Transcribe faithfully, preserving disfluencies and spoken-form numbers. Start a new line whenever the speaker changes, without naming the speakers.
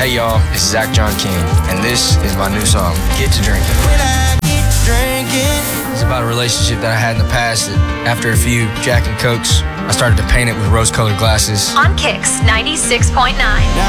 Hey y'all, it's Zach John King, and this is my new song, Get to Drinking.
When I get drinking.
It's about a relationship that I had in the past that after a few Jack and Cokes, I started to paint it with rose-colored glasses.
On Kicks ninety-six point nine.